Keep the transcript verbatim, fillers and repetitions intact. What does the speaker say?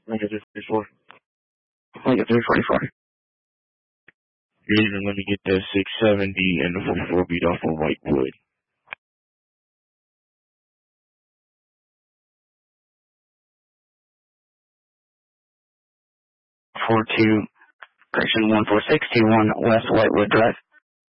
Negative thirty-four. Negative forty-four. You're even going to get that six seventy and the forty-four beat off of Whitewood. four two, correction one four six two one West Whitewood Drive.